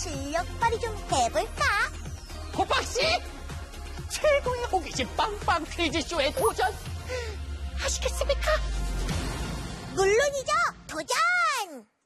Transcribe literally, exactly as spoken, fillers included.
실력 발휘 좀 해볼까? 호박씨! 최고의 호기심 빵빵 퀴즈쇼에 도전! 하시겠습니까? 물론이죠. 도전!